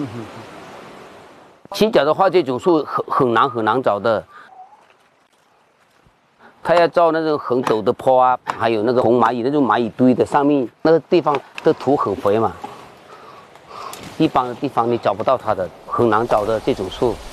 青角的话，这种树很难找的。它要照那种很陡的坡啊，还有那个红蚂蚁那种蚂蚁堆的上面那个地方的土很肥嘛，一般的地方你找不到它的，很难找的这种树。